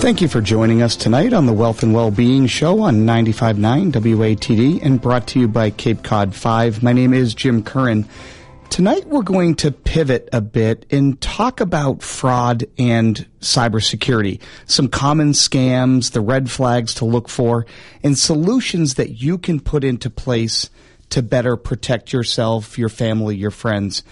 Thank you for joining us tonight on the Wealth and Wellbeing Show on 95.9 WATD and brought to you by Cape Cod 5. My name is Jim Curran. Tonight we're going to pivot a bit and talk about fraud and cybersecurity, some common scams, the red flags to look for, and solutions that you can put into place to better protect yourself, your family, your friends.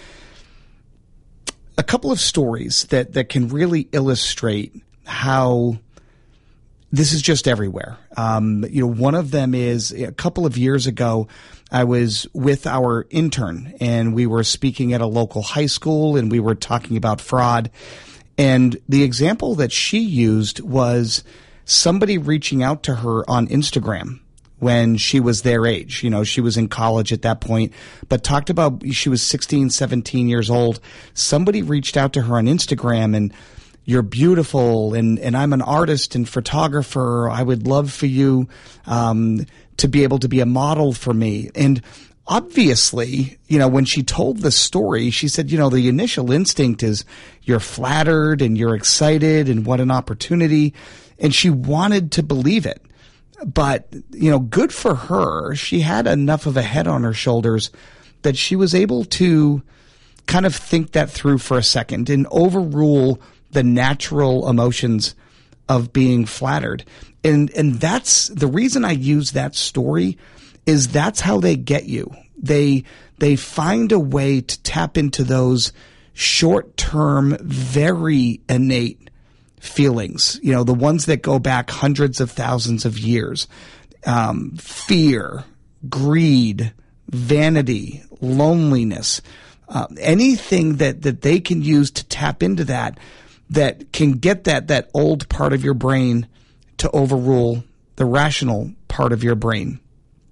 A couple of stories that can really illustrate how this is just everywhere. One of them is a couple of years ago, I was with our intern and we were speaking at a local high school and we were talking about fraud. And the example that she used was somebody reaching out to her on Instagram when she was their age. You know, she was in college at that point, but talked about she was 16, 17 years old. Somebody reached out to her on Instagram and, "You're beautiful, and I'm an artist and photographer. I would love for you to be able to be a model for me." And obviously, when she told the story, she said, the initial instinct is you're flattered and you're excited and what an opportunity. And she wanted to believe it. But, good for her. She had enough of a head on her shoulders that she was able to kind of think that through for a second and overrule the natural emotions of being flattered. And that's the reason I use that story is that's how they get you. They find a way to tap into those short-term, very innate feelings, the ones that go back hundreds of thousands of years. Fear, greed, vanity, loneliness, anything that they can use to tap into that can get that old part of your brain to overrule the rational part of your brain.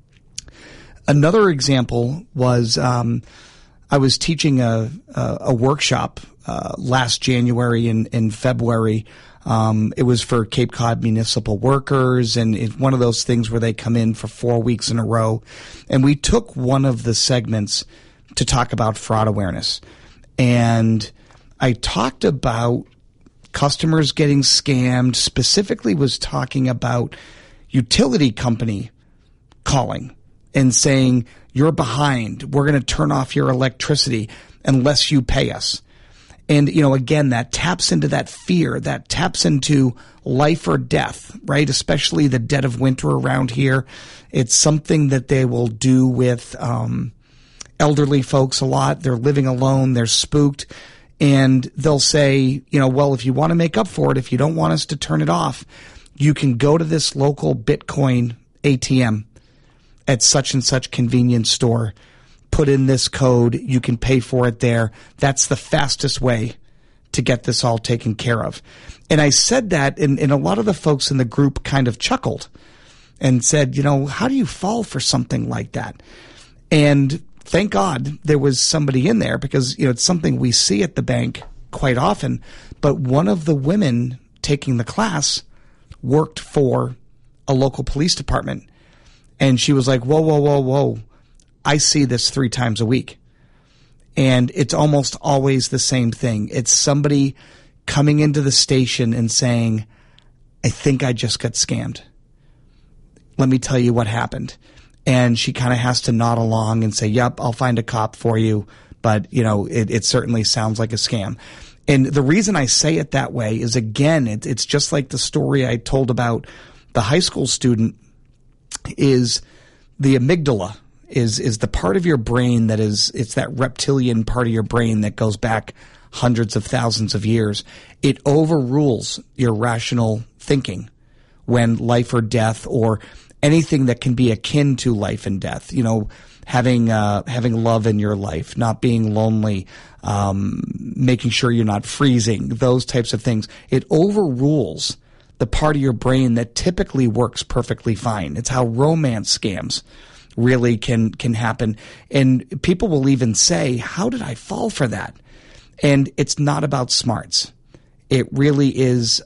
Another example was I was teaching a workshop last January and February. It was for Cape Cod municipal workers, and it's one of those things where they come in for 4 weeks in a row. And we took one of the segments to talk about fraud awareness. And I talked about customers getting scammed, specifically was talking about utility company calling and saying, "You're behind. We're going to turn off your electricity unless you pay us." And, again, that taps into that fear, that taps into life or death, right? Especially the dead of winter around here. It's something that they will do with elderly folks a lot. They're living alone. They're spooked. And they'll say, well, if you want to make up for it, if you don't want us to turn it off, you can go to this local Bitcoin ATM at such and such convenience store, put in this code, you can pay for it there. That's the fastest way to get this all taken care of. And I said that, and a lot of the folks in the group kind of chuckled and said, how do you fall for something like that? And thank God there was somebody in there because, it's something we see at the bank quite often. But one of the women taking the class worked for a local police department. And she was like, whoa. I see this 3 times a week. And it's almost always the same thing. It's somebody coming into the station and saying, "I think I just got scammed. Let me tell you what happened." And she kind of has to nod along and say, "Yep, I'll find a cop for you." But, it certainly sounds like a scam. And the reason I say it that way is, again, it's just like the story I told about the high school student is the amygdala is the part of your brain it's that reptilian part of your brain that goes back hundreds of thousands of years. It overrules your rational thinking when life or death or anything that can be akin to life and death, having love in your life, not being lonely, making sure you're not freezing, those types of things. It overrules the part of your brain that typically works perfectly fine. It's how romance scams really can happen. And people will even say, "How did I fall for that?" And it's not about smarts. It really is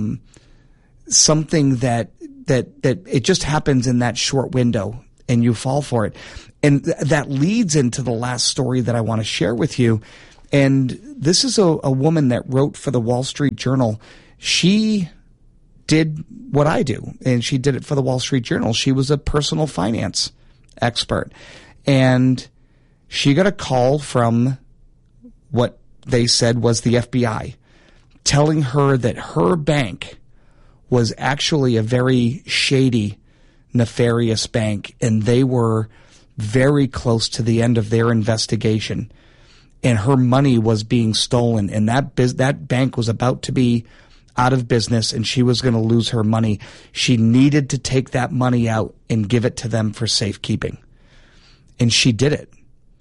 something that it just happens in that short window and you fall for it. And that leads into the last story that I want to share with you. And this is a woman that wrote for the Wall Street Journal. She did what I do, and she did it for the Wall Street Journal. She was a personal finance expert, and she got a call from what they said was the FBI, telling her that her bank was actually a very shady, nefarious bank, and they were very close to the end of their investigation, and her money was being stolen, and that bank was about to be out of business, and she was going to lose her money. She needed to take that money out and give it to them for safekeeping, and she did it.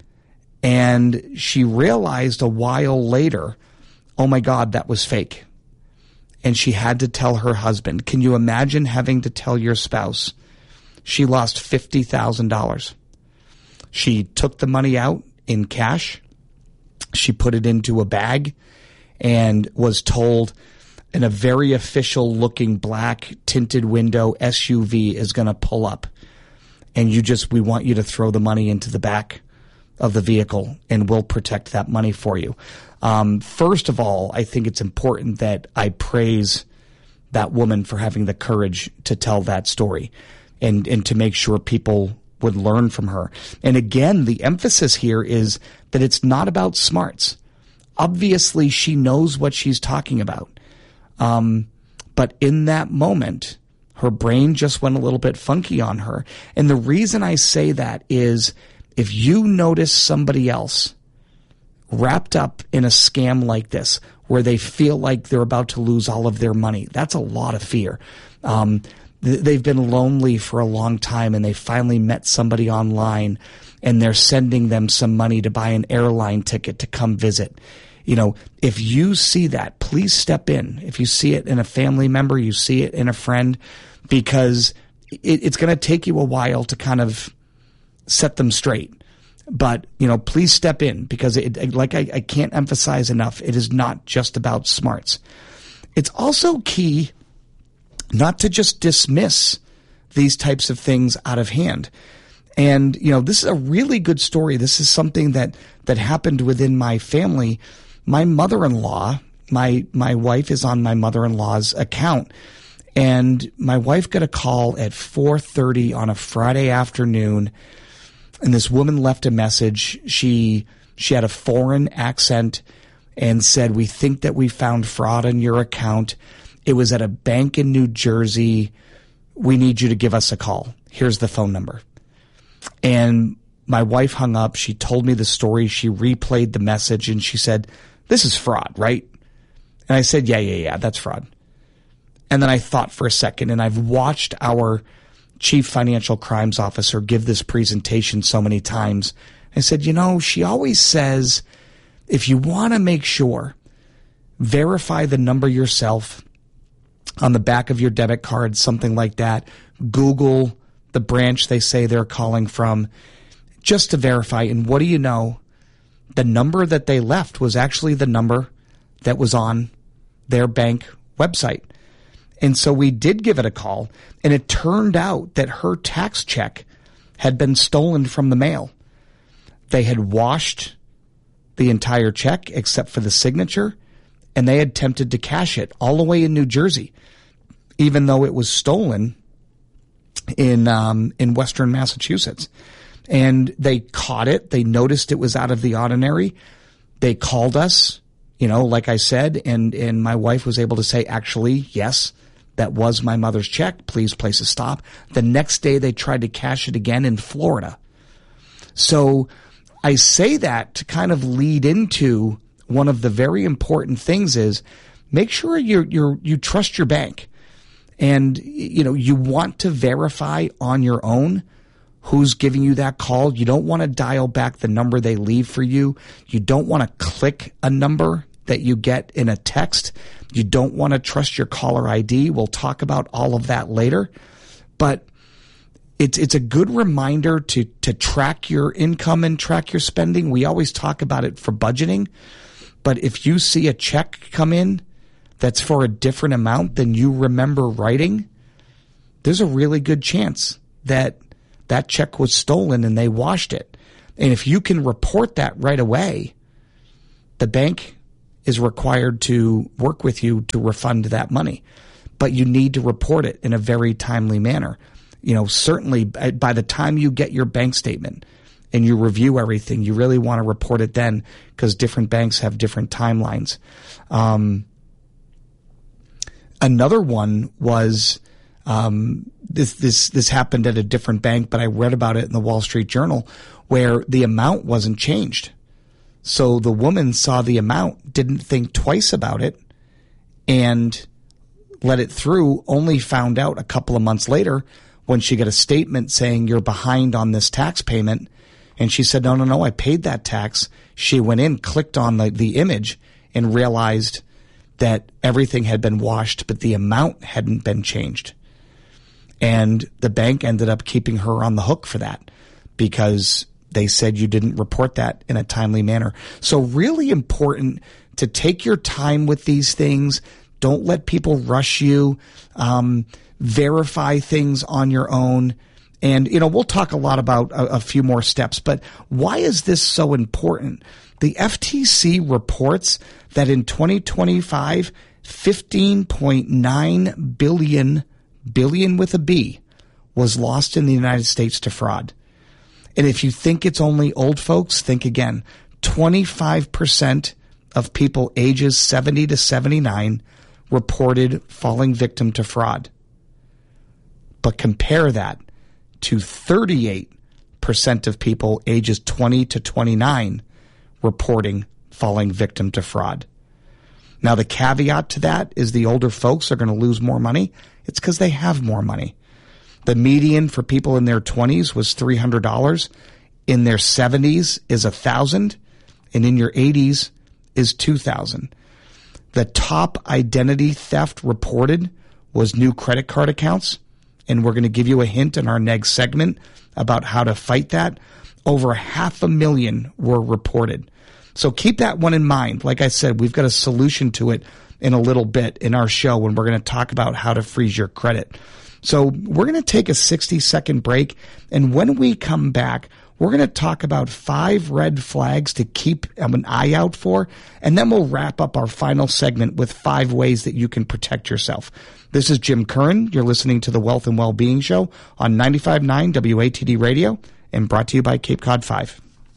And she realized a while later, oh my God, that was fake. And she had to tell her husband. Can you imagine having to tell your spouse? She lost $50,000. She took the money out in cash. She put it into a bag and was told in a very official looking black tinted window SUV is going to pull up. And we want you to throw the money into the back of the vehicle, and we'll protect that money for you. First of all, I think it's important that I praise that woman for having the courage to tell that story and to make sure people would learn from her. And again, the emphasis here is that it's not about smarts. Obviously, she knows what she's talking about. But in that moment, her brain just went a little bit funky on her. And the reason I say that is if you notice somebody else wrapped up in a scam like this, where they feel like they're about to lose all of their money, that's a lot of fear. They've been lonely for a long time, and they finally met somebody online, and they're sending them some money to buy an airline ticket to come visit. You know, if you see that, please step in. If you see it in a family member, you see it in a friend, because it's going to take you a while to kind of set them straight. But, please step in, because I can't emphasize enough, it is not just about smarts. It's also key not to just dismiss these types of things out of hand. And, this is a really good story. This is something that happened within my family. My mother-in-law, my wife is on my mother-in-law's account, and my wife got a call at 4:30 on a Friday afternoon, and this woman left a message. She had a foreign accent and said, "We think that we found fraud on your account. It was at a bank in New Jersey. We need you to give us a call. Here's the phone number." And my wife hung up. She told me the story. She replayed the message, and she said, "This is fraud, right?" And I said, yeah, that's fraud. And then I thought for a second, and I've watched our chief financial crimes officer give this presentation so many times. I said, she always says, if you want to make sure, verify the number yourself on the back of your debit card, something like that. Google the branch they say they're calling from, just to verify. And what do you know? The number that they left was actually the number that was on their bank website. And so we did give it a call, and it turned out that her tax check had been stolen from the mail. They had washed the entire check except for the signature, and they had attempted to cash it all the way in New Jersey, even though it was stolen in Western Massachusetts. And they caught it. They noticed it was out of the ordinary. They called us, like I said, and my wife was able to say, actually, yes, that was my mother's check. Please place a stop. The next day they tried to cash it again in Florida. So I say that to kind of lead into one of the very important things is make sure you trust your bank. And, you want to verify on your own who's giving you that call. You don't want to dial back the number they leave for you. You don't want to click a number that you get in a text. You don't want to trust your caller ID. We'll talk about all of that later. But it's a good reminder to track your income and track your spending. We always talk about it for budgeting. But if you see a check come in that's for a different amount than you remember writing, there's a really good chance that that check was stolen and they washed it. And if you can report that right away, the bank is required to work with you to refund that money. but you need to report it in a very timely manner. Certainly by the time you get your bank statement and you review everything, you really want to report it then, because different banks have different timelines. Another one was this happened at a different bank, but I read about it in the Wall Street Journal, where the amount wasn't changed. So the woman saw the amount, didn't think twice about it, and let it through, only found out a couple of months later when she got a statement saying you're behind on this tax payment. And she said, no, I paid that tax. She went in, clicked on the image, and realized that everything had been washed, but the amount hadn't been changed. And the bank ended up keeping her on the hook for that because they said you didn't report that in a timely manner. So really important to take your time with these things. Don't let people rush you. Verify things on your own. And, we'll talk a lot about a few more steps, but why is this so important? The FTC reports that in 2025, 15.9 billion with a B, was lost in the United States to fraud. And if you think it's only old folks, think again. 25% of people ages 70 to 79 reported falling victim to fraud. But compare that to 38% of people ages 20 to 29 reporting falling victim to fraud. Now, the caveat to that is the older folks are going to lose more money. It's because they have more money. The median for people in their 20s was $300. In their 70s is $1,000. And in your 80s is $2,000. The top identity theft reported was new credit card accounts. And we're going to give you a hint in our next segment about how to fight that. Over 500,000 were reported. So keep that one in mind. Like I said, we've got a solution to it in a little bit in our show when we're going to talk about how to freeze your credit. So we're going to take a 60-second break. And when we come back, we're going to talk about 5 red flags to keep an eye out for. And then we'll wrap up our final segment with 5 ways that you can protect yourself. This is Jim Curran. You're listening to the Wealth and Wellbeing Show on 95.9 WATD Radio and brought to you by Cape Cod 5.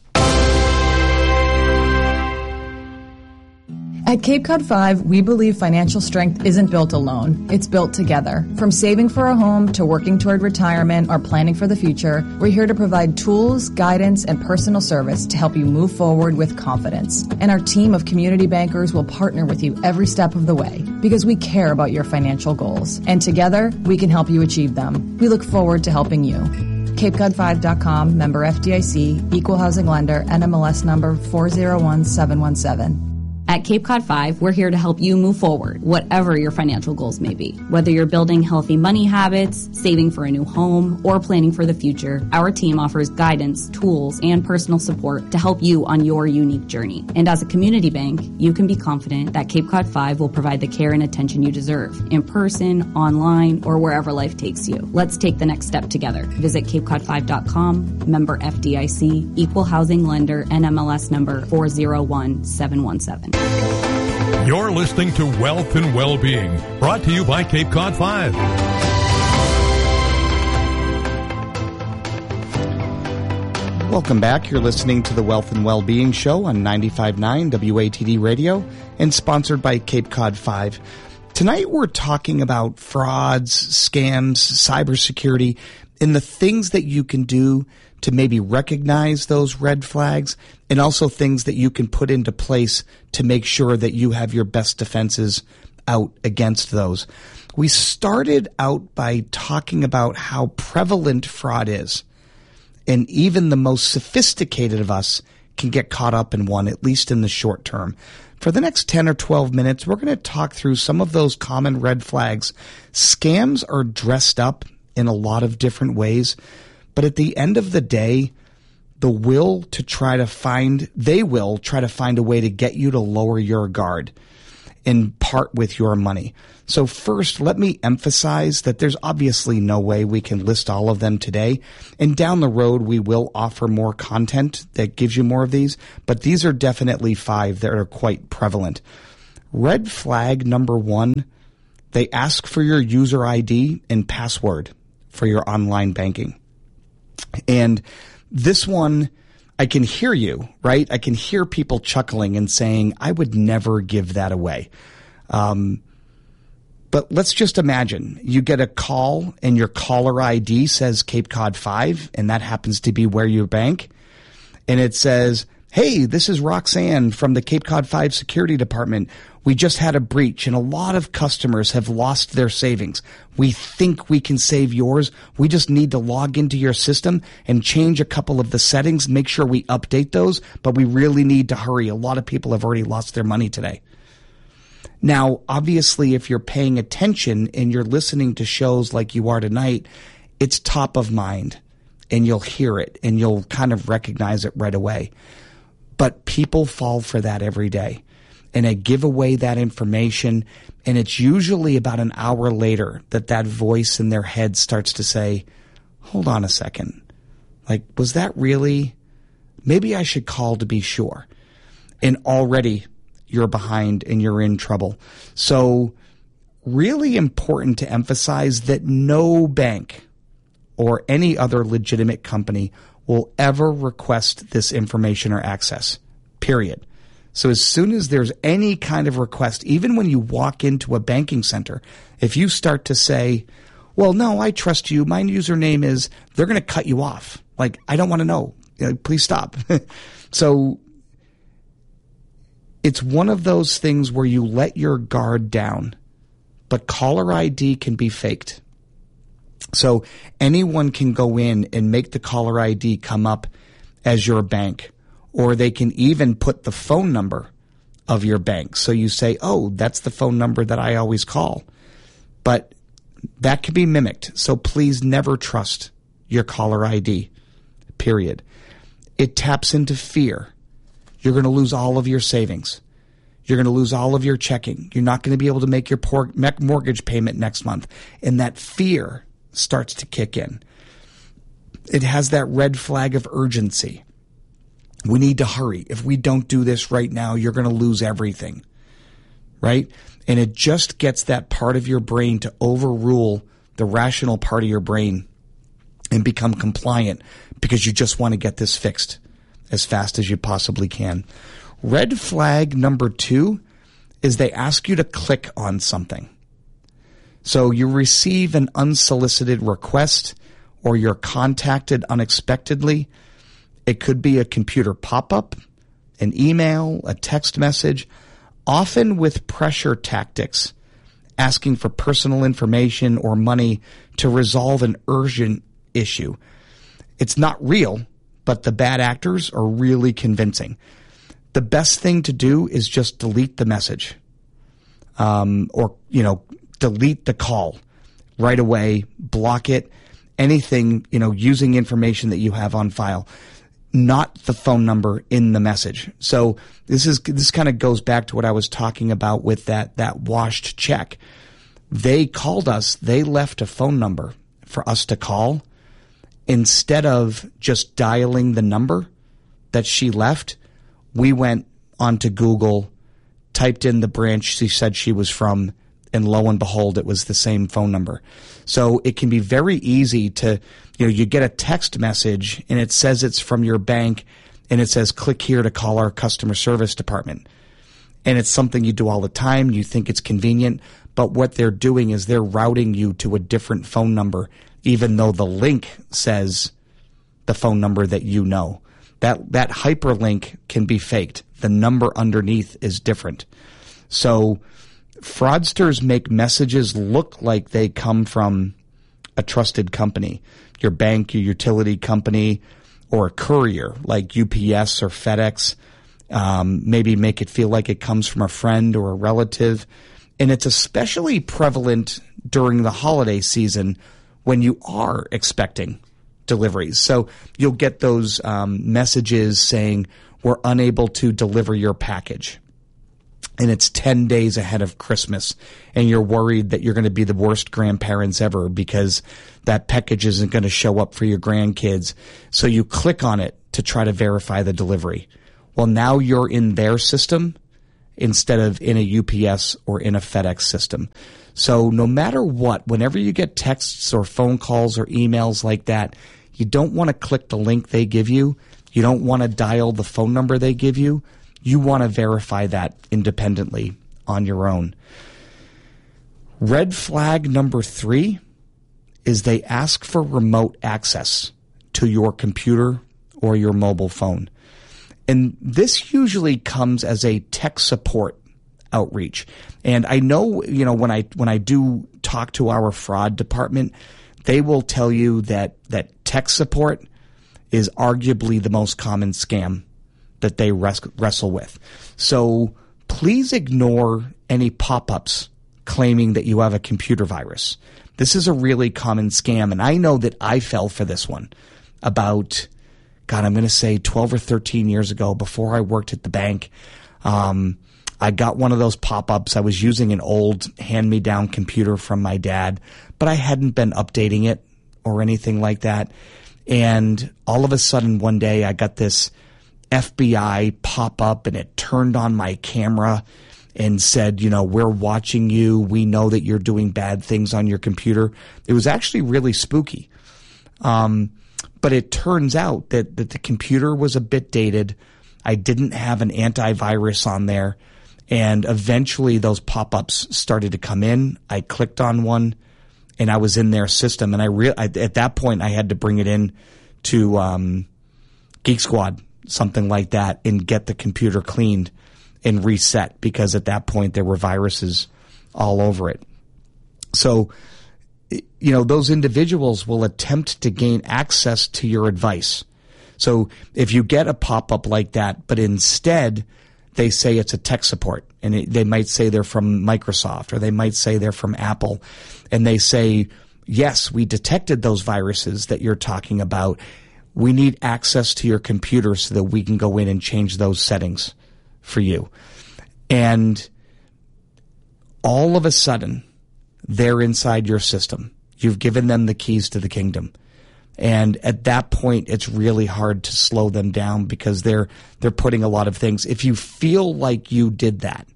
At Cape Cod 5, we believe financial strength isn't built alone. It's built together. From saving for a home to working toward retirement or planning for the future, we're here to provide tools, guidance, and personal service to help you move forward with confidence. And our team of community bankers will partner with you every step of the way because we care about your financial goals. And together, we can help you achieve them. We look forward to helping you. CapeCod5.com, member FDIC, equal housing lender, NMLS number 401717. At Cape Cod 5, we're here to help you move forward, whatever your financial goals may be. Whether you're building healthy money habits, saving for a new home, or planning for the future, our team offers guidance, tools, and personal support to help you on your unique journey. And as a community bank, you can be confident that Cape Cod 5 will provide the care and attention you deserve, in person, online, or wherever life takes you. Let's take the next step together. Visit CapeCod5.com, member FDIC, equal housing lender, NMLS number 401717. You're listening to Wealth and Wellbeing, brought to you by Cape Cod 5. Welcome back. You're listening to the Wealth and Wellbeing Show on 95.9 WATD Radio and sponsored by Cape Cod 5. Tonight we're talking about frauds, scams, cybersecurity, and the things that you can do to maybe recognize those red flags, and also things that you can put into place to make sure that you have your best defenses out against those. We started out by talking about how prevalent fraud is, and even the most sophisticated of us can get caught up in one, at least in the short term. For the next 10 or 12 minutes, we're going to talk through some of those common red flags. Scams are dressed up in a lot of different ways, but at the end of the day, they will try to find a way to get you to lower your guard and part with your money. So first, let me emphasize that there's obviously no way we can list all of them today. And down the road, we will offer more content that gives you more of these, but these are definitely 5 that are quite prevalent. Red flag number 1, They ask for your user ID and password for your online banking. And this one, I can hear you, right? I can hear people chuckling and saying, I would never give that away. But let's just imagine you get a call and your caller ID says Cape Cod 5, and that happens to be where you bank. And it says, hey, this is Roxanne from the Cape Cod 5 Security Department. We just had a breach and a lot of customers have lost their savings. We think we can save yours. We just need to log into your system and change a couple of the settings, make sure we update those, but we really need to hurry. A lot of people have already lost their money today. Now, obviously, if you're paying attention and you're listening to shows like you are tonight, it's top of mind and you'll hear it and you'll kind of recognize it right away. But people fall for that every day, and they give away that information, and it's usually about an hour later that voice in their head starts to say, hold on a second. Like, was that really? Maybe I should call to be sure. And already you're behind and you're in trouble. So really important to emphasize that no bank or any other legitimate company will ever request this information or access, period. So as soon as there's any kind of request, even when you walk into a banking center, if you start to say, well, no, I trust you, my username is, they're going to cut you off. Like, I don't want to know. Please stop. So it's one of those things where you let your guard down, but caller ID can be faked. So anyone can go in and make the caller ID come up as your bank, or they can even put the phone number of your bank. So you say, oh, that's the phone number that I always call. But that can be mimicked. So please never trust your caller ID, period. It taps into fear. You're going to lose all of your savings. You're going to lose all of your checking. You're not going to be able to make your mortgage payment next month. And that fear starts to kick in. It has that red flag of urgency. We need to hurry. If we don't do this right now, you're going to lose everything, right? And it just gets that part of your brain to overrule the rational part of your brain and become compliant because you just want to get this fixed as fast as you possibly can. Red flag number 2 is they ask you to click on something. So you receive an unsolicited request or you're contacted unexpectedly. It could be a computer pop-up, an email, a text message, often with pressure tactics, asking for personal information or money to resolve an urgent issue. It's not real, but the bad actors are really convincing. The best thing to do is just delete the message, or delete the call right away, block it, anything, using information that you have on file, not the phone number in the message. So this kind of goes back to what I was talking about with that washed check. They called us, they left a phone number for us to call. Instead of just dialing the number that she left, we went onto Google, typed in the branch she said she was from, and lo and behold, it was the same phone number. So it can be very easy to, you get a text message and it says it's from your bank and it says, click here to call our customer service department. And it's something you do all the time. You think it's convenient, but what they're doing is they're routing you to a different phone number, even though the link says the phone number that you know. That hyperlink can be faked. The number underneath is different. So fraudsters make messages look like they come from a trusted company, your bank, your utility company, or a courier like UPS or FedEx. Maybe make it feel like it comes from a friend or a relative. And it's especially prevalent during the holiday season when you are expecting deliveries. So you'll get those messages saying, we're unable to deliver your package. And it's 10 days ahead of Christmas, and you're worried that you're going to be the worst grandparents ever because that package isn't going to show up for your grandkids. So you click on it to try to verify the delivery. Well, now you're in their system instead of in a UPS or in a FedEx system. So no matter what, whenever you get texts or phone calls or emails like that, you don't want to click the link they give you. You don't want to dial the phone number they give you. You want to verify that independently on your own. Red flag number 3 is they ask for remote access to your computer or your mobile phone. And this usually comes as a tech support outreach. And I know, when I do talk to our fraud department, they will tell you that tech support is arguably the most common scam that they wrestle with. So please ignore any pop-ups claiming that you have a computer virus. This is a really common scam, and I know that I fell for this one about, I'm going to say 12 or 13 years ago, before I worked at the bank. I got one of those pop-ups. I was using an old hand-me-down computer from my dad, but I hadn't been updating it or anything like that. And all of a sudden one day I got this FBI pop-up, and it turned on my camera and said, we're watching you. We know that you're doing bad things on your computer. It was actually really spooky. But it turns out that the computer was a bit dated. I didn't have an antivirus on there. And eventually those pop-ups started to come in. I clicked on one, and I was in their system. And at that point, I had to bring it in to Geek Squad, something like that, and get the computer cleaned and reset, because at that point there were viruses all over it. So, those individuals will attempt to gain access to your advice. So if you get a pop-up like that, but instead they say it's a tech support, and they might say they're from Microsoft, or they might say they're from Apple, and they say, yes, we detected those viruses that you're talking about. We need access to your computer so that we can go in and change those settings for you. And all of a sudden, they're inside your system. You've given them the keys to the kingdom. And at that point, it's really hard to slow them down, because they're putting a lot of things. If you feel like you did that,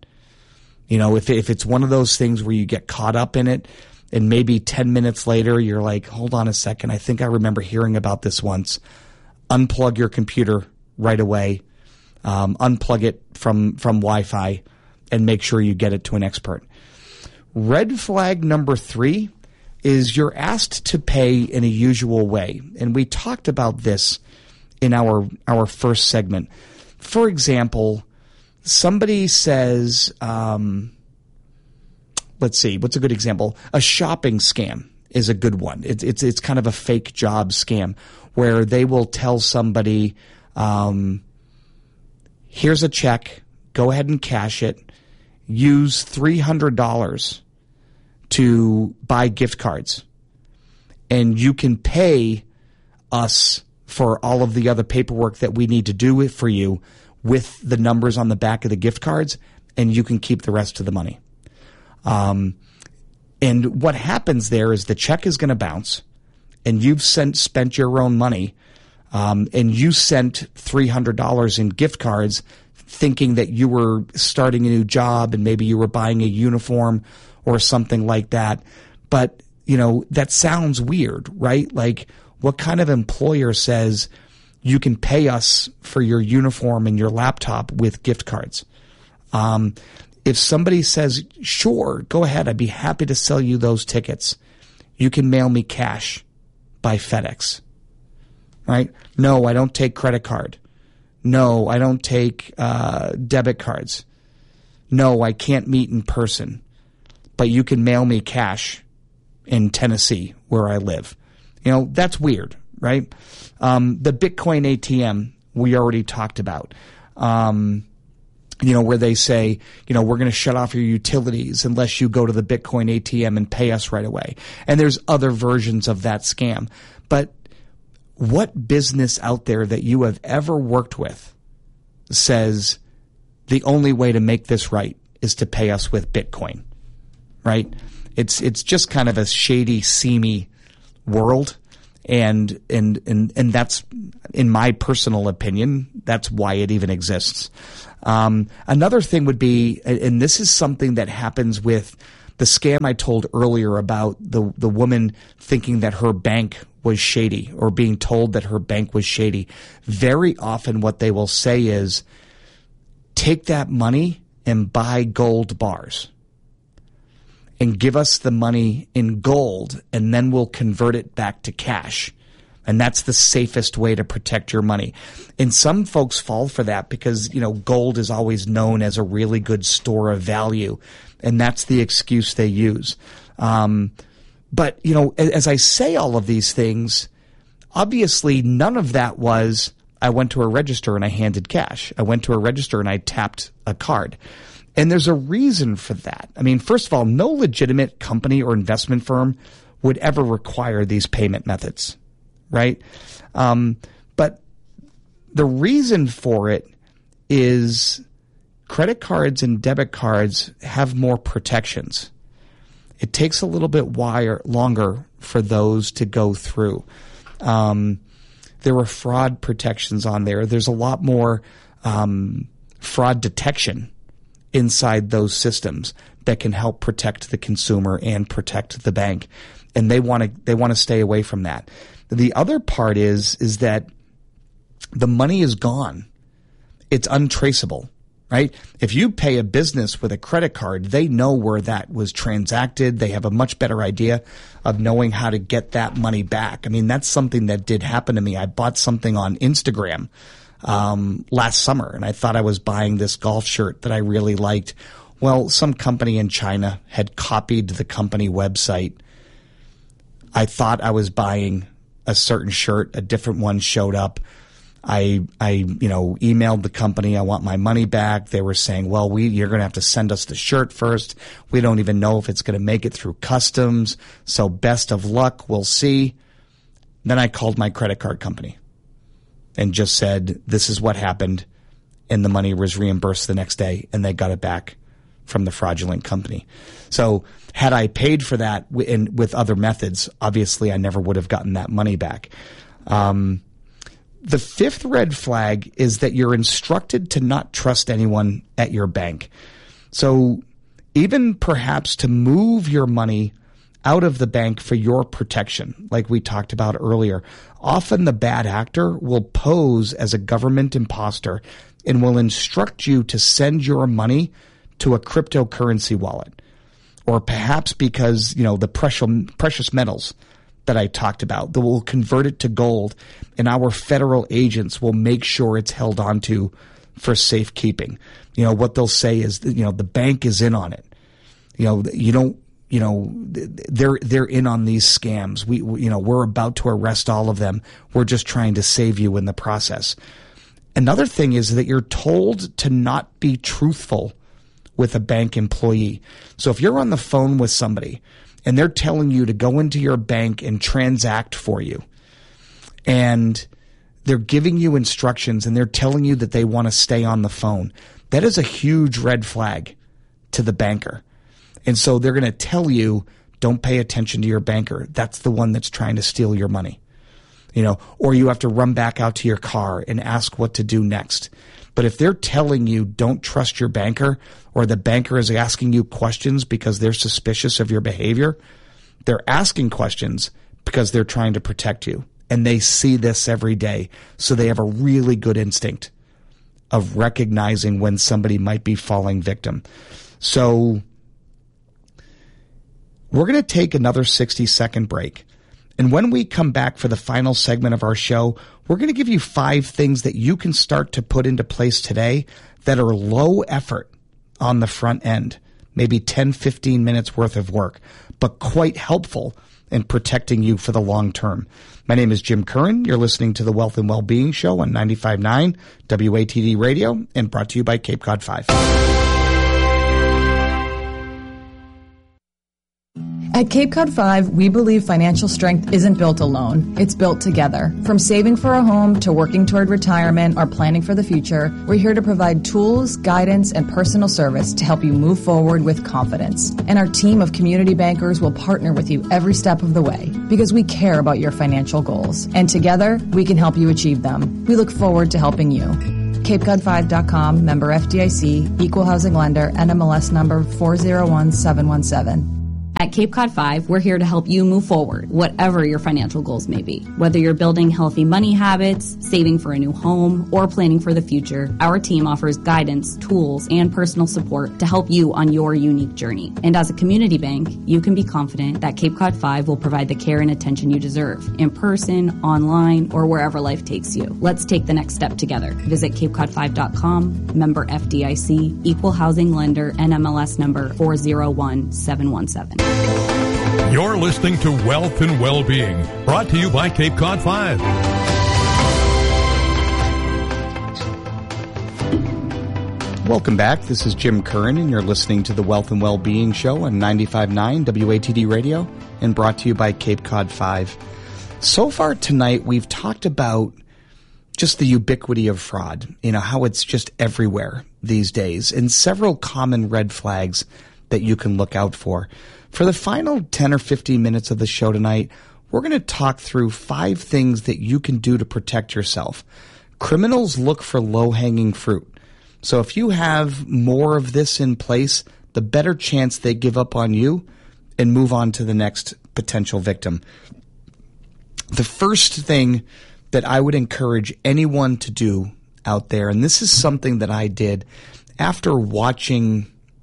if it's one of those things where you get caught up in it, and maybe 10 minutes later, you're like, hold on a second, I think I remember hearing about this once. Unplug your computer right away. Unplug it from Wi-Fi, and make sure you get it to an expert. Red flag number 3 is you're asked to pay in a usual way. And we talked about this in our first segment. For example, somebody says, let's see, what's a good example? A shopping scam is a good one. It's kind of a fake job scam, where they will tell somebody, here's a check, go ahead and cash it, use $300 to buy gift cards, and you can pay us for all of the other paperwork that we need to do it for you with the numbers on the back of the gift cards, and you can keep the rest of the money. And what happens there is the check is going to bounce, and you've spent your own money, and you sent $300 in gift cards thinking that you were starting a new job, and maybe you were buying a uniform or something like that. But, that sounds weird, right? Like, what kind of employer says you can pay us for your uniform and your laptop with gift cards? If somebody says, sure, go ahead, I'd be happy to sell you those tickets, you can mail me cash by FedEx, right? No, I don't take credit card. No, I don't take debit cards. No, I can't meet in person, but you can mail me cash in Tennessee where I live. That's weird, right? The Bitcoin ATM we already talked about, where they say, we're going to shut off your utilities unless you go to the Bitcoin ATM and pay us right away. And there's other versions of that scam. But what business out there that you have ever worked with says the only way to make this right is to pay us with Bitcoin, right? It's just kind of a shady, seamy world. And that's, in my personal opinion, that's why it even exists. Another thing would be, and this is something that happens with The scam I told earlier about the woman thinking that her bank was shady or being told that her bank was shady. Very often what they will say is, take that money and buy gold bars and give us the money in gold, and then we'll convert it back to cash. And that's the safest way to protect your money. And some folks fall for that because, you know, gold is always known as a really good store of value. And that's the excuse they use. But, you know, as I say all of these things, obviously none of that was, I went to a register and I handed cash. I went to a register and I tapped a card. And there's a reason for that. I mean, first of all, no legitimate company or investment firm would ever require these payment methods, right? But the reason for it is credit cards and debit cards have more protections. It takes a little bit longer for those to go through. There are fraud protections on there. There's a lot more fraud detection inside those systems that can help protect the consumer and protect the bank. And they want to stay away from that. The other part is that the money is gone. It's untraceable, right? If you pay a business with a credit card, they know where that was transacted. They have a much better idea of knowing how to get that money back. I mean, that's something that did happen to me. I bought something on Instagram last summer, and I thought I was buying this golf shirt that I really liked. Well, some company in China had copied the company website. I thought I was buying a certain shirt. A different one showed up. I emailed the company. I want my money back. They were saying, well, you're going to have to send us the shirt first. We don't even know if it's going to make it through customs. So best of luck. We'll see. Then I called my credit card company and just said, this is what happened. And the money was reimbursed the next day, and they got it back from the fraudulent company. So had I paid for that with other methods, obviously I never would have gotten that money back. The fifth red flag is that you're instructed to not trust anyone at your bank. So even perhaps to move your money out of the bank for your protection, like we talked about earlier, often the bad actor will pose as a government imposter and will instruct you to send your money to a cryptocurrency wallet, or perhaps because, you know, the precious metals that I talked about, that will convert it to gold, and our federal agents will make sure it's held onto for safekeeping. You know, what they'll say is, you know, the bank is in on it. You know, they're in on these scams. We're about to arrest all of them. We're just trying to save you in the process. Another thing is that you're told to not be truthful with a bank employee. So if you're on the phone with somebody and they're telling you to go into your bank and transact for you, and they're giving you instructions and they're telling you that they want to stay on the phone, that is a huge red flag to the banker. And so they're going to tell you, don't pay attention to your banker. That's the one that's trying to steal your money. You know, or you have to run back out to your car and ask what to do next. But if they're telling you don't trust your banker, or the banker is asking you questions because they're suspicious of your behavior, they're asking questions because they're trying to protect you. And they see this every day. So they have a really good instinct of recognizing when somebody might be falling victim. So we're going to take another 60-second break. And when we come back for the final segment of our show, we're going to give you 5 things that you can start to put into place today that are low effort on the front end, maybe 10, 15 minutes worth of work, but quite helpful in protecting you for the long term. My name is Jim Curran. You're listening to the Wealth and Wellbeing Show on 95.9 WATD Radio, and brought to you by Cape Cod 5. At Cape Cod 5, we believe financial strength isn't built alone. It's built together. From saving for a home to working toward retirement or planning for the future, we're here to provide tools, guidance, and personal service to help you move forward with confidence. And our team of community bankers will partner with you every step of the way because we care about your financial goals. And together, we can help you achieve them. We look forward to helping you. CapeCod5.com, member FDIC, equal housing lender, NMLS number 401717. At Cape Cod 5, we're here to help you move forward, whatever your financial goals may be. Whether you're building healthy money habits, saving for a new home, or planning for the future, our team offers guidance, tools, and personal support to help you on your unique journey. And as a community bank, you can be confident that Cape Cod 5 will provide the care and attention you deserve, in person, online, or wherever life takes you. Let's take the next step together. Visit CapeCod5.com, member FDIC, equal housing lender, NMLS number 401717. You're listening to Wealth and Wellbeing, brought to you by Cape Cod 5. Welcome back. This is Jim Curran, and you're listening to the Wealth and Wellbeing Show on 95.9 WATD Radio, and brought to you by Cape Cod 5. So far tonight, we've talked about just the ubiquity of fraud, how it's just everywhere these days, and several common red flags that you can look out for. For the final 10 or 15 minutes of the show tonight, we're going to talk through 5 things that you can do to protect yourself. Criminals look for low-hanging fruit. So if you have more of this in place, the better chance they give up on you and move on to the next potential victim. The first thing that I would encourage anyone to do out there, and this is something that I did after watching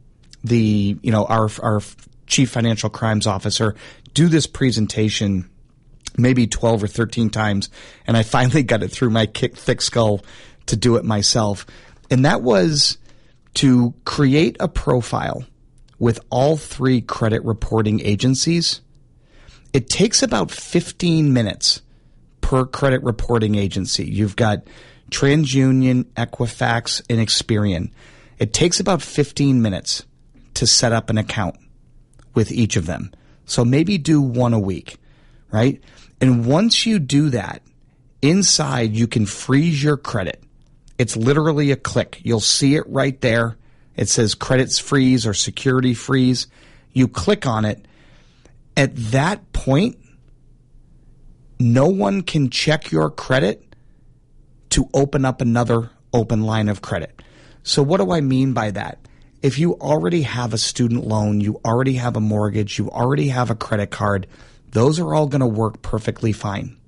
our chief financial crimes officer do this presentation maybe 12 or 13 times, and I finally got it through my thick skull to do it myself. And that was to create a profile with all 3 credit reporting agencies. It takes about 15 minutes per credit reporting agency. You've got TransUnion, Equifax, and Experian. It takes about 15 minutes to set up an account with each of them. So maybe do one a week, right? And once you do that, inside you can freeze your credit. It's literally a click. You'll see it right there. It says credits freeze or security freeze. You click on it. At that point, no one can check your credit to open up another open line of credit. So what do I mean by that? If you already have a student loan, you already have a mortgage, you already have a credit card, those are all going to work perfectly fine.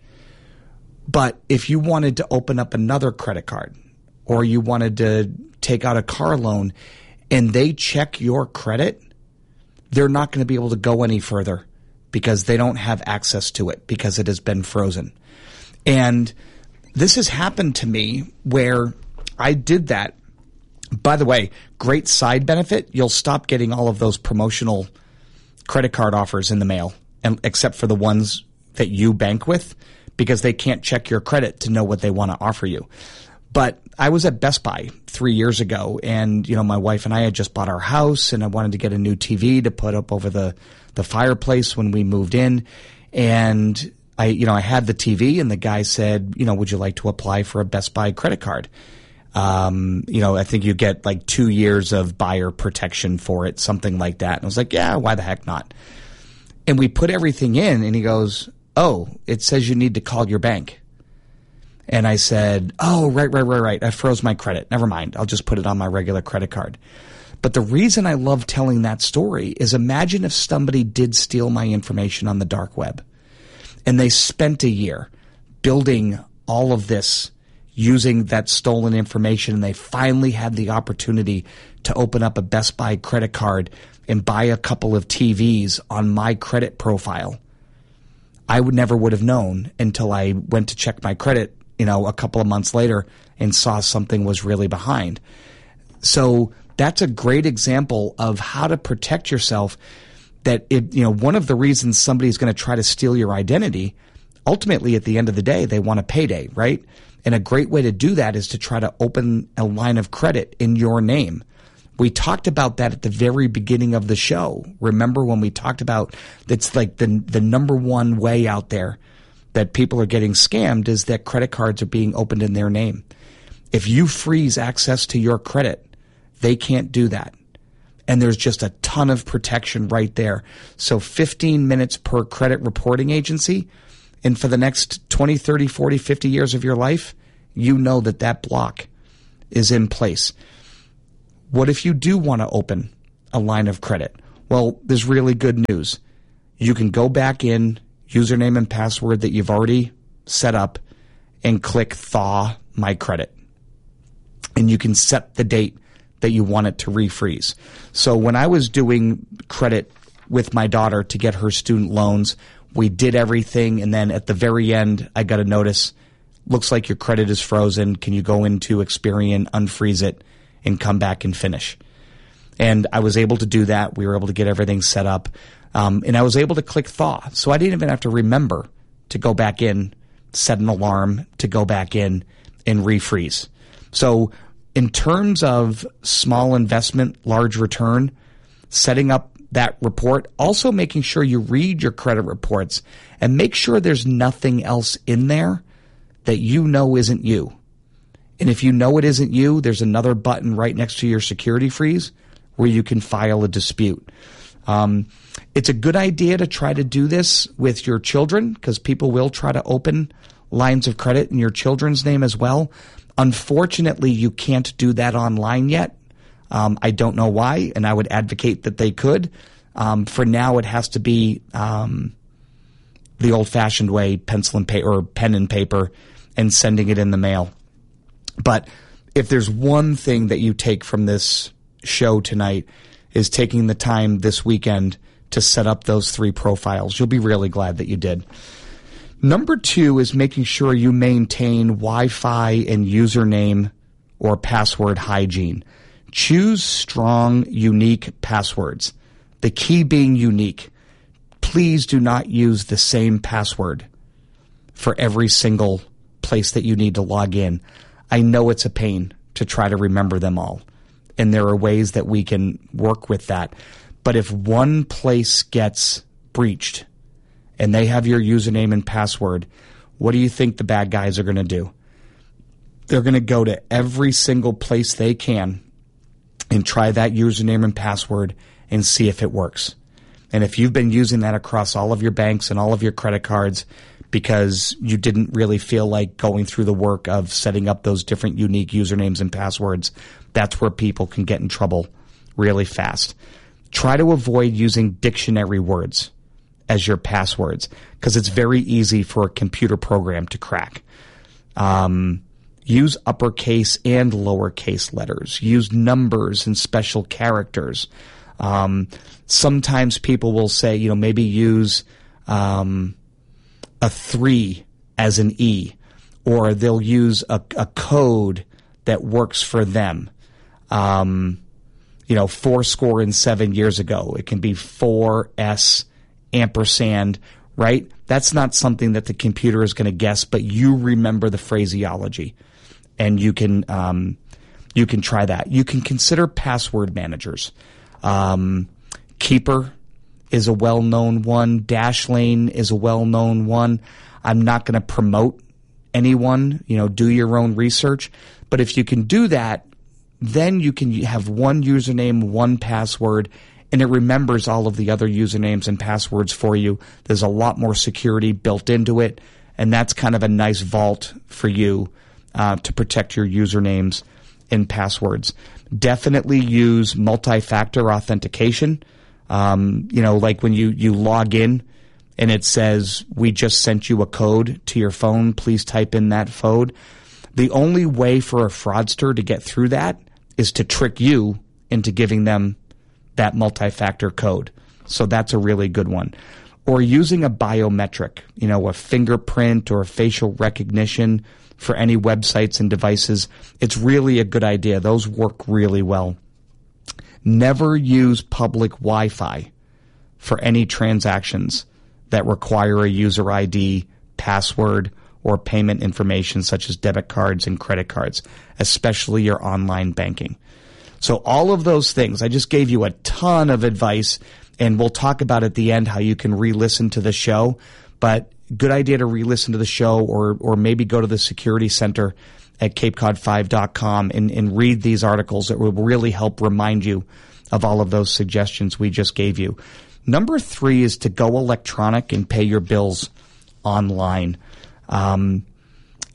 But if you wanted to open up another credit card, or you wanted to take out a car loan and they check your credit, they're not going to be able to go any further because they don't have access to it because it has been frozen. And this has happened to me where I did that. By the way, great side benefit, you'll stop getting all of those promotional credit card offers in the mail, and except for the ones that you bank with, because they can't check your credit to know what they want to offer you. But I was at Best Buy 3 years ago, and my wife and I had just bought our house, and I wanted to get a new TV to put up over the fireplace when we moved in. And I had the TV, and the guy said, would you like to apply for a Best Buy credit card? I think you get like 2 years of buyer protection for it, something like that. And I was like, yeah, why the heck not? And we put everything in, and he goes, oh, it says you need to call your bank. And I said, oh, right. I froze my credit. Never mind. I'll just put it on my regular credit card. But the reason I love telling that story is imagine if somebody did steal my information on the dark web, and they spent a year building all of this using that stolen information, and they finally had the opportunity to open up a Best Buy credit card and buy a couple of TVs on my credit profile. I never would have known until I went to check my credit, a couple of months later and saw something was really behind. So that's a great example of how to protect yourself. That one of the reasons somebody's going to try to steal your identity, ultimately at the end of the day, they want a payday, right? And a great way to do that is to try to open a line of credit in your name. We talked about that at the very beginning of the show. Remember when we talked about that's like the number one way out there that people are getting scammed is that credit cards are being opened in their name. If you freeze access to your credit, they can't do that. And there's just a ton of protection right there. So 15 minutes per credit reporting agency. And for the next 20, 30, 40, 50 years of your life, you know that block is in place. What if you do want to open a line of credit? Well, there's really good news. You can go back in, username and password that you've already set up, and click Thaw My Credit. And you can set the date that you want it to refreeze. So when I was doing credit with my daughter to get her student loans, we did everything, and then at the very end, I got a notice, looks like your credit is frozen. Can you go into Experian, unfreeze it, and come back and finish? And I was able to do that. We were able to get everything set up. And I was able to click Thaw. So I didn't even have to remember to go back in, set an alarm to go back in and refreeze. So in terms of small investment, large return, setting up that report, also making sure you read your credit reports and make sure there's nothing else in there that you know isn't you. And if you know it isn't you, there's another button right next to your security freeze where you can file a dispute. It's a good idea to try to do this with your children because people will try to open lines of credit in your children's name as well. Unfortunately, you can't do that online yet. I don't know why, and I would advocate that they could. For now, it has to be the old-fashioned way, pencil and paper or pen and paper, and sending it in the mail. But if there's one thing that you take from this show tonight is taking the time this weekend to set up those 3 profiles. You'll be really glad that you did. Number 2 is making sure you maintain Wi-Fi and username or password hygiene. Choose strong, unique passwords. The key being unique. Please do not use the same password for every single place that you need to log in. I know it's a pain to try to remember them all, and there are ways that we can work with that. But if one place gets breached and they have your username and password, what do you think the bad guys are going to do? They're going to go to every single place they can and try that username and password and see if it works. And if you've been using that across all of your banks and all of your credit cards because you didn't really feel like going through the work of setting up those different unique usernames and passwords, that's where people can get in trouble really fast. Try to avoid using dictionary words as your passwords because it's very easy for a computer program to crack. Use uppercase and lowercase letters. Use numbers and special characters. Sometimes people will say, maybe use a 3 as an E, or they'll use a code that works for them. 7 years ago, it can be 4S ampersand, right? That's not something that the computer is going to guess, but you remember the phraseology, and you can try that. You can consider password managers. Keeper is a well-known one. Dashlane is a well-known one. I'm not going to promote anyone. Do your own research. But if you can do that, then you can have one username, one password, and it remembers all of the other usernames and passwords for you. There's a lot more security built into it, and that's kind of a nice vault for you to protect your usernames and passwords. Definitely use multi-factor authentication. Like when you log in and it says, we just sent you a code to your phone, please type in that code. The only way for a fraudster to get through that is to trick you into giving them that multi-factor code. So that's a really good one. Or using a biometric, a fingerprint or a facial recognition for any websites and devices. It's really a good idea. Those work really well. Never use public Wi-Fi for any transactions that require a user ID, password, or payment information such as debit cards and credit cards, especially your online banking. So all of those things, I just gave you a ton of advice, and we'll talk about at the end how you can re-listen to the show. But good idea to re-listen to the show or maybe go to the security center at capecod5.com and read these articles that will really help remind you of all of those suggestions we just gave you. Number 3 is to go electronic and pay your bills online.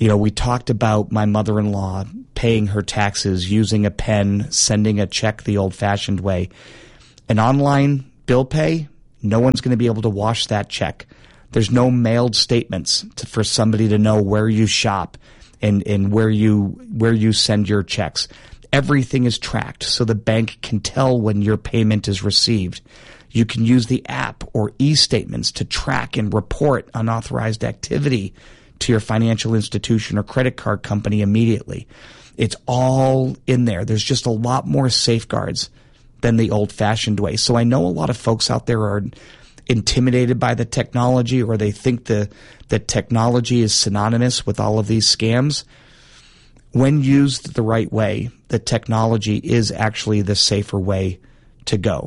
We talked about my mother-in-law paying her taxes, using a pen, sending a check the old-fashioned way. An online bill pay, no one's going to be able to wash that check. There's no mailed statements for somebody to know where you shop and where you send your checks. Everything is tracked so the bank can tell when your payment is received. You can use the app or e-statements to track and report unauthorized activity to your financial institution or credit card company immediately. It's all in there. There's just a lot more safeguards than the old-fashioned way. So I know a lot of folks out there are intimidated by the technology, or they think the technology is synonymous with all of these scams. When used the right way, the technology is actually the safer way to go.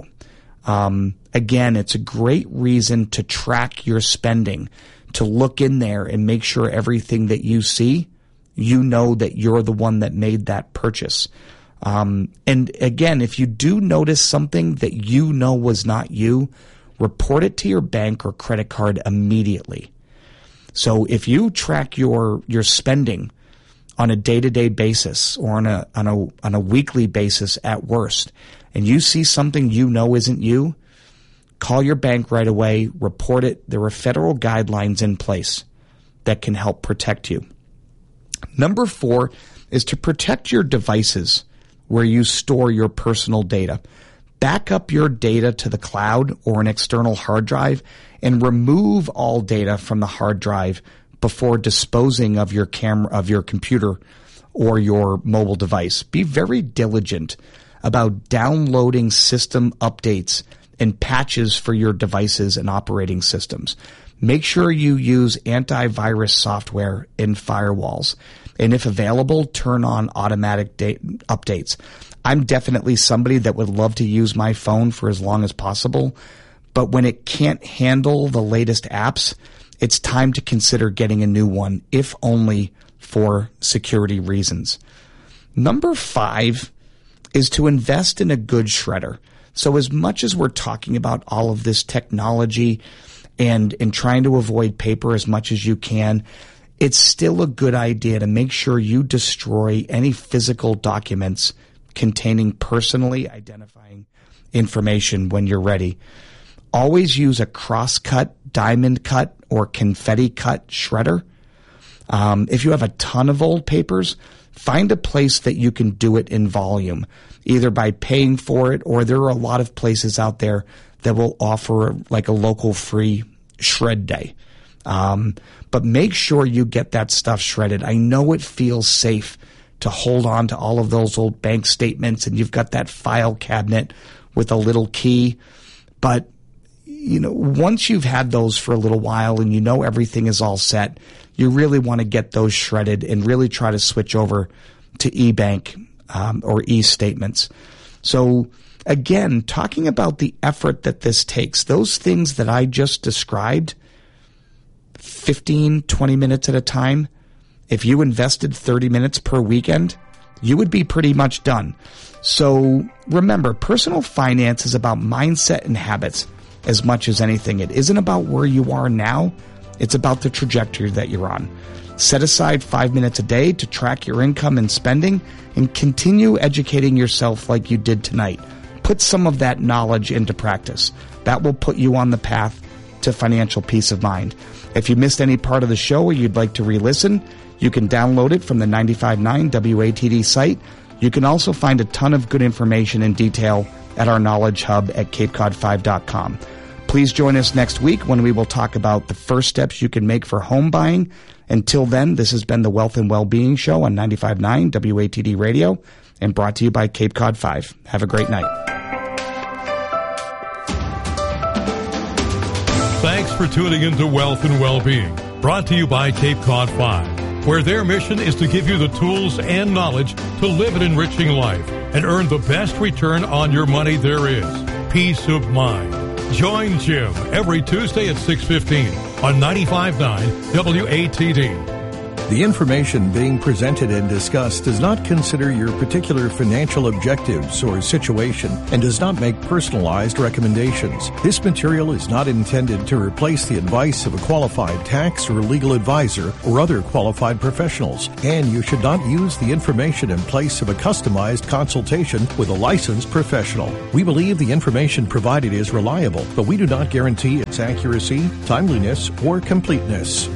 Again, it's a great reason to track your spending, to look in there and make sure everything that you see, you know that you're the one that made that purchase. And again, if you do notice something that you know was not you, report it to your bank or credit card immediately. So if you track your spending on a day-to-day basis or on a weekly basis at worst, and you see something you know isn't you, call your bank right away, report it. There are federal guidelines in place that can help protect you. Number 4 is to protect your devices where you store your personal data. Back up your data to the cloud or an external hard drive and remove all data from the hard drive before disposing of your computer or your mobile device. Be very diligent about downloading system updates and patches for your devices and operating systems. Make sure you use antivirus software and firewalls. And if available, turn on automatic updates. I'm definitely somebody that would love to use my phone for as long as possible, but when it can't handle the latest apps, it's time to consider getting a new one, if only for security reasons. Number 5 is to invest in a good shredder. So as much as we're talking about all of this technology and trying to avoid paper as much as you can, it's still a good idea to make sure you destroy any physical documents containing personally identifying information when you're ready. Always use a cross-cut, diamond cut, or confetti cut shredder. If you have a ton of old papers, find a place that you can do it in volume, either by paying for it, or there are a lot of places out there that will offer like a local free shred day. But make sure you get that stuff shredded. I know it feels safe to hold on to all of those old bank statements and you've got that file cabinet with a little key. But, once you've had those for a little while and you know everything is all set, you really want to get those shredded and really try to switch over to eBank or e-statements. So again, talking about the effort that this takes, those things that I just described, 15, 20 minutes at a time, if you invested 30 minutes per weekend, you would be pretty much done. So remember, personal finance is about mindset and habits as much as anything. It isn't about where you are now. It's about the trajectory that you're on. Set aside 5 minutes a day to track your income and spending and continue educating yourself like you did tonight. Put some of that knowledge into practice. That will put you on the path to financial peace of mind. If you missed any part of the show or you'd like to re-listen, you can download it from the 95.9 WATD site. You can also find a ton of good information in detail at our Knowledge Hub at CapeCod5.com. Please join us next week when we will talk about the first steps you can make for home buying. Until then, this has been the Wealth and Wellbeing Show on 95.9 WATD Radio and brought to you by Cape Cod 5. Have a great night. Thanks for tuning into Wealth and Wellbeing, brought to you by Cape Cod 5, where their mission is to give you the tools and knowledge to live an enriching life and earn the best return on your money there is, peace of mind. Join Jim every Tuesday at 6:15 on 95.9 WATD. The information being presented and discussed does not consider your particular financial objectives or situation and does not make personalized recommendations. This material is not intended to replace the advice of a qualified tax or legal advisor or other qualified professionals, and you should not use the information in place of a customized consultation with a licensed professional. We believe the information provided is reliable, but we do not guarantee its accuracy, timeliness, or completeness.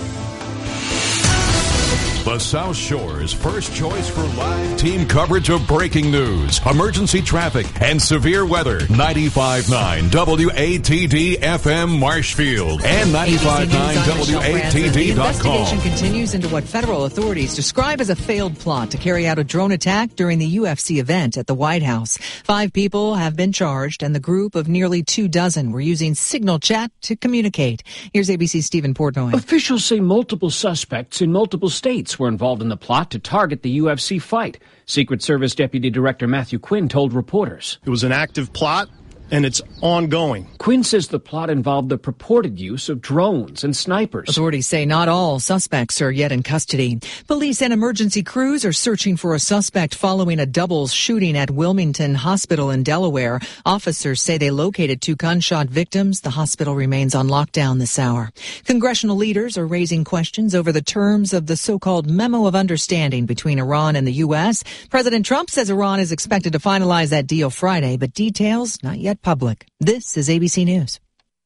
The South Shore's first choice for live team coverage of breaking news, emergency traffic, and severe weather. 95.9 WATD FM Marshfield and 95.9WATD.com. The investigation continues into what federal authorities describe as a failed plot to carry out a drone attack during the UFC event at the White House. 5 people have been charged, and the group of nearly 24 were using Signal Chat to communicate. Here's ABC's Stephen Portnoy. Officials say multiple suspects in multiple states were involved in the plot to target the UFC fight. Secret Service Deputy Director Matthew Quinn told reporters. It was an active plot, and it's ongoing. Quinn says the plot involved the purported use of drones and snipers. Authorities say not all suspects are yet in custody. Police and emergency crews are searching for a suspect following a double shooting at Wilmington Hospital in Delaware. Officers say they located 2 gunshot victims. The hospital remains on lockdown this hour. Congressional leaders are raising questions over the terms of the so-called Memo of Understanding between Iran and the U.S. President Trump says Iran is expected to finalize that deal Friday, but details not yet public. This is ABC News.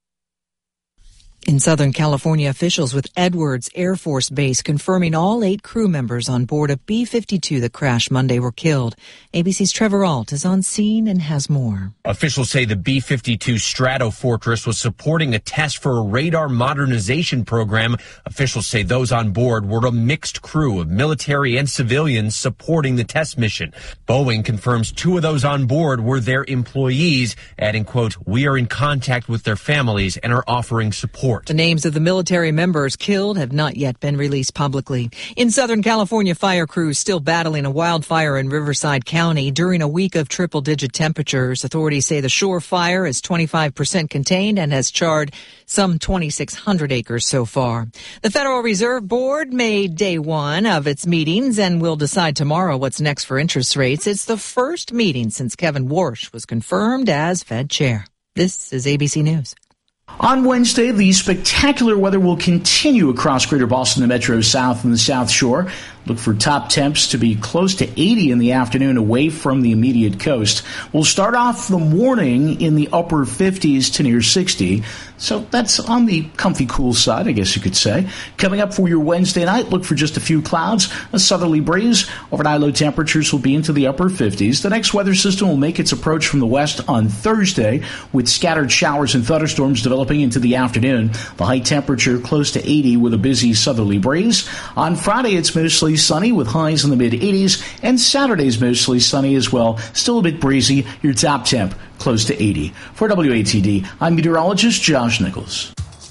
In Southern California, officials with Edwards Air Force Base confirming all 8 crew members on board a B-52 that crashed Monday were killed. ABC's Trevor Ault is on scene and has more. Officials say the B-52 Stratofortress was supporting a test for a radar modernization program. Officials say those on board were a mixed crew of military and civilians supporting the test mission. Boeing confirms 2 of those on board were their employees, adding, quote, "We are in contact with their families and are offering support." The names of the military members killed have not yet been released publicly. In Southern California, fire crews still battling a wildfire in Riverside County during a week of triple-digit temperatures. Authorities say the Shore fire is 25% contained and has charred some 2,600 acres so far. The Federal Reserve Board made day 1 of its meetings and will decide tomorrow what's next for interest rates. It's the first meeting since Kevin Warsh was confirmed as Fed chair. This is ABC News. On Wednesday, the spectacular weather will continue across Greater Boston, the Metro South, and the South Shore. Look for top temps to be close to 80 in the afternoon away from the immediate coast. We'll start off the morning in the upper 50s to near 60. So that's on the comfy cool side, I guess you could say. Coming up for your Wednesday night, look for just a few clouds, a southerly breeze. Overnight low temperatures will be into the upper 50s. The next weather system will make its approach from the west on Thursday with scattered showers and thunderstorms developing into the afternoon. The high temperature close to 80 with a busy southerly breeze. On Friday, it's mostly sunny with highs in the mid-80s, and Saturday's mostly sunny as well. Still a bit breezy. Your top temp close to 80. For WATD, I'm meteorologist Josh Nichols.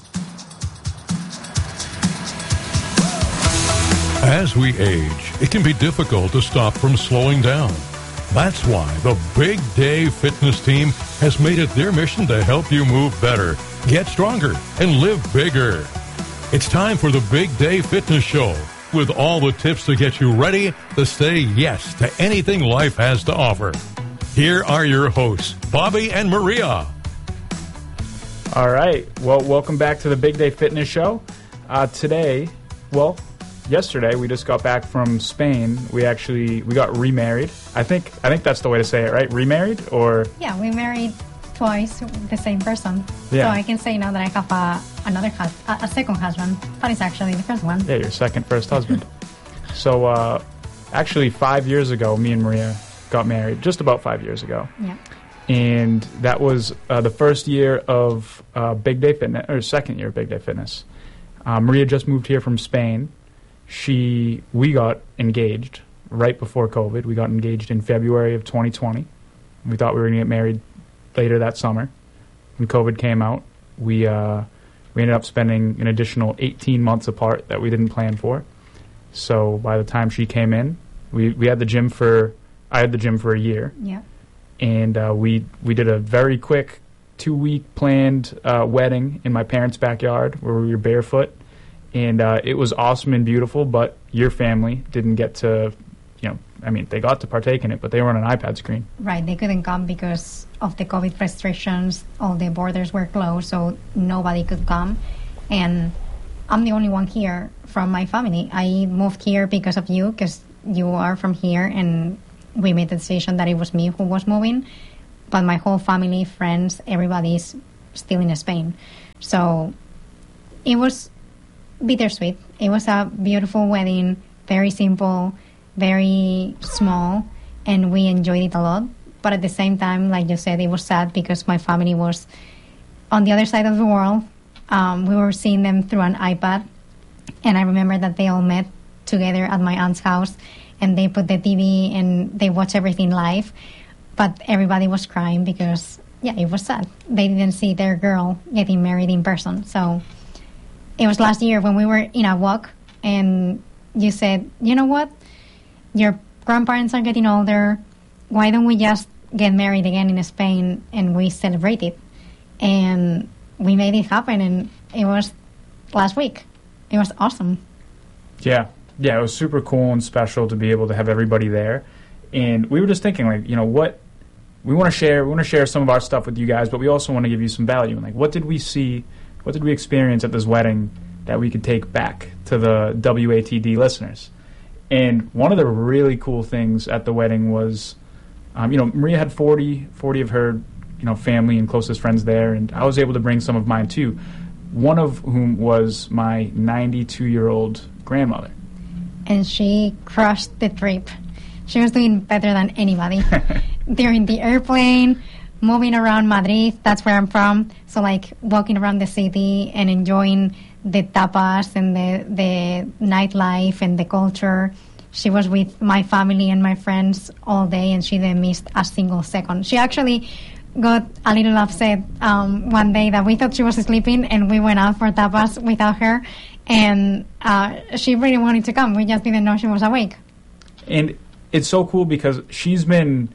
As we age, it can be difficult to stop from slowing down. That's why the Big Day Fitness team has made it their mission to help you move better, get stronger, and live bigger. It's time for the Big Day Fitness Show, with all the tips to get you ready to say yes to anything life has to offer. Here are your hosts, Bobby and Maria. All right. Well, welcome back to the Big Day Fitness Show. Yesterday we just got back from Spain. We got remarried. I think that's the way to say it, right? Remarried or? Yeah, we married twice the same person. Yeah. So I can say now that I have a second husband, but it's actually the first one. Yeah, your first husband. So actually 5 years ago, me and Maria got married, just about 5 years ago. Yeah. And that was the first year of Big Day Fitness, or second year of Big Day Fitness. Maria just moved here from Spain. We got engaged right before COVID. We got engaged in February of 2020. We thought we were going to get married later that summer. When COVID came out, we ended up spending an additional 18 months apart that we didn't plan for. So by the time she came in, I had the gym for a year. Yeah. And we did a very quick 2-week planned wedding in my parents' backyard where we were barefoot. And it was awesome and beautiful, but your family didn't get to, they got to partake in it, but they were on an iPad screen. Right, they couldn't come because of the COVID restrictions. All the borders were closed, so nobody could come. And I'm the only one here from my family. I moved here because of you, because you are from here, and we made the decision that it was me who was moving. But my whole family, friends, everybody is still in Spain. So it was bittersweet. It was a beautiful wedding, very simple, very small, and we enjoyed it a lot. But at the same time, like you said, it was sad because my family was on the other side of the world. We were seeing them through an iPad, and I remember that they all met together at my aunt's house, and they put the TV and they watched everything live. But everybody was crying because, it was sad. They didn't see their girl getting married in person. So it was last year when we were in a walk, and you said, you know what? Your grandparents are getting older. Why don't we just get married again in Spain and we celebrate it? And we made it happen, and it was last week. It was awesome. Yeah, it was super cool and special to be able to have everybody there. And we were just thinking, what we want to share. We want to share some of our stuff with you guys, but we also want to give you some value. And what did we see? What did we experience at this wedding that we could take back to the WATD listeners? And one of the really cool things at the wedding was, Maria had 40 of her, family and closest friends there, and I was able to bring some of mine too. One of whom was my 92-year-old grandmother. And she crushed the trip. She was doing better than anybody. During the airplane, moving around Madrid, that's where I'm from. So walking around the city and enjoying the tapas and the nightlife and the culture. She was with my family and my friends all day, and she didn't miss a single second. She actually got a little upset one day that we thought she was sleeping, and we went out for tapas without her, and she really wanted to come. We just didn't know she was awake. And it's so cool because she's been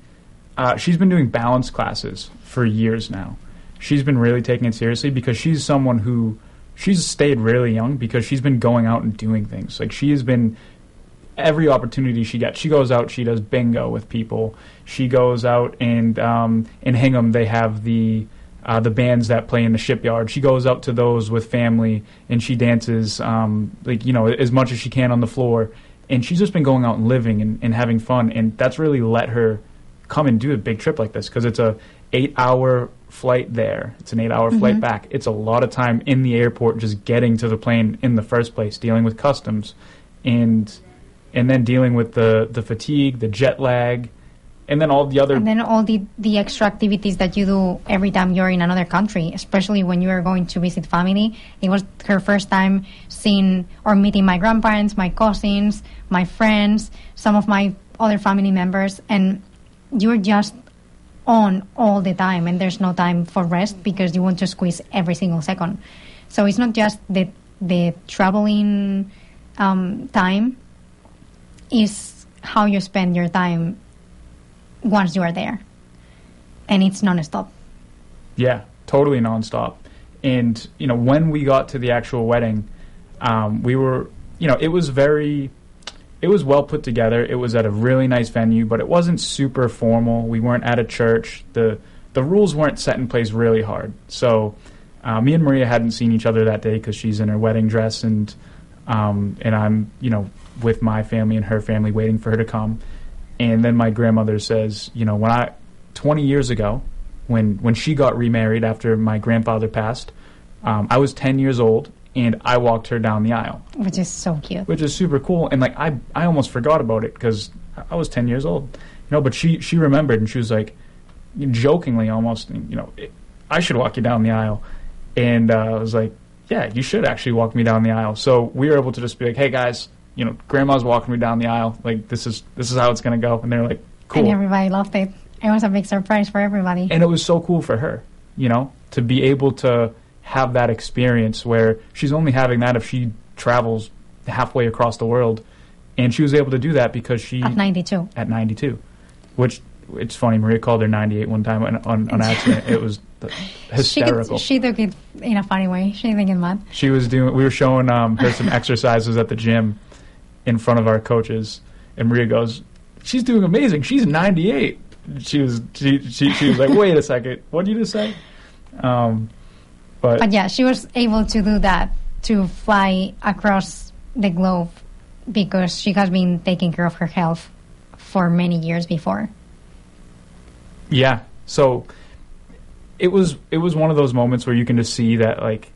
doing balance classes for years now. She's been really taking it seriously because she's someone who she's stayed really young because she's been going out and doing things. She has been every opportunity she gets. She goes out, she does bingo with people. She goes out and in Hingham they have the bands that play in the shipyard. She goes out to those with family and she dances as much as she can on the floor. And she's just been going out and living and having fun, and that's really let her come and do a big trip like this because it's a 8-hour flight there. It's an 8-hour flight back. It's a lot of time in the airport just getting to the plane in the first place, dealing with customs, and then dealing with the fatigue, the jet lag, and then all the other... And then all the extra activities that you do every time you're in another country, especially when you are going to visit family. It was her first time seeing or meeting my grandparents, my cousins, my friends, some of my other family members, and you're just on all the time, and there's no time for rest because you want to squeeze every single second. So it's not just the traveling time, is how you spend your time once you are there. And it's non-stop. Yeah, totally non-stop. And, when we got to the actual wedding, we were, it was well put together. It was at a really nice venue, but it wasn't super formal. We weren't at a church. The rules weren't set in place really hard. So me and Maria hadn't seen each other that day because she's in her wedding dress, and I'm, with my family and her family waiting for her to come. And then my grandmother says, 20 years ago, when she got remarried after my grandfather passed, I was 10 years old, and I walked her down the aisle. Which is so cute. Which is super cool. And, I almost forgot about it because I was 10 years old. But she remembered, and she was jokingly almost, I should walk you down the aisle. And I was like, yeah, you should actually walk me down the aisle. So we were able to just be like, hey, guys, Grandma's walking me down the aisle. This is how it's going to go. And they're like, cool. And everybody loved it. It was a big surprise for everybody. And it was so cool for her, to be able to have that experience where she's only having that if she travels halfway across the world. And she was able to do that because she... At 92. At 92. Which, it's funny, Maria called her 98 one time on accident. hysterical. She took it in a funny way. She didn't get mad. We were showing her some exercises at the gym in front of our coaches, and Maria goes, "She's doing amazing. She's 98." She was like, "Wait a second, what did you just say?" But yeah, she was able to do that, to fly across the globe, because she has been taking care of her health for many years before. Yeah, so it was one of those moments where you can just see that, like,